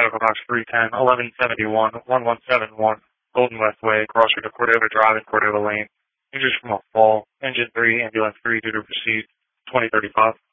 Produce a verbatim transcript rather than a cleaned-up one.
Equinox three ten, eleven seventy-one, eleven seventy-one, Golden West Way, crosser to Cordova Drive and Cordova Lane. Injured from a fall. Engine three, ambulance three due to proceed twenty thirty-five.